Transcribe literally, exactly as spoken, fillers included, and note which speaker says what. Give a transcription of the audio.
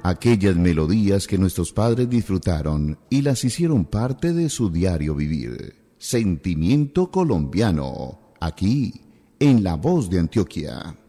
Speaker 1: aquellas melodías que nuestros padres disfrutaron y las hicieron parte de su diario vivir. Sentimiento colombiano, aquí, en La Voz de Antioquia.